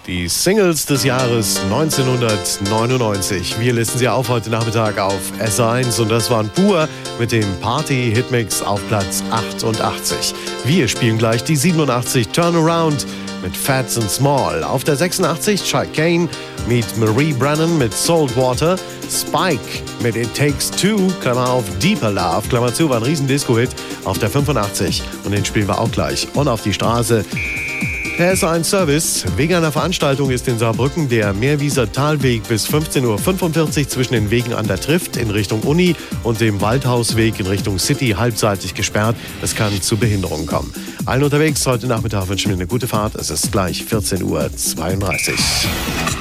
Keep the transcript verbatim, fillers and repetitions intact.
Die Singles des Jahres neunzehnhundertneunundneunzig. Wir listen sie auf heute Nachmittag auf S eins und das waren Pur mit dem Party-Hitmix auf Platz achtundachtzig. Wir spielen gleich die siebenundachtzig Turnaround mit Fats and Small. Auf der sechsundachtzig Chicane meet Marie Brennan mit Saltwater. Spike mit It Takes Two, Klammer auf, Deeper Love, Klammer zu, war ein Riesen-Disco-Hit auf der fünfundachtzig und den spielen wir auch gleich. Und auf die Straße der S eins Service. Wegen einer Veranstaltung ist in Saarbrücken der Meerwieser Talweg bis fünfzehn Uhr fünfundvierzig zwischen den Wegen an der Trift in Richtung Uni und dem Waldhausweg in Richtung City halbseitig gesperrt. Es kann zu Behinderungen kommen. Allen unterwegs heute Nachmittag wünschen wir eine gute Fahrt. Es ist gleich vierzehn Uhr zweiunddreißig.